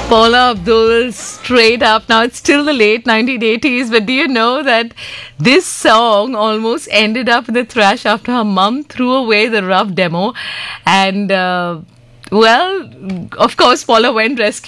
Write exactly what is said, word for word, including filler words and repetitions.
Paula Abdul, straight up. Now, it's still the late nineteen eighties, but do you know that this song almost ended up in the trash after her mum threw away the rough demo? And, uh, well, of course, Paula went rescue.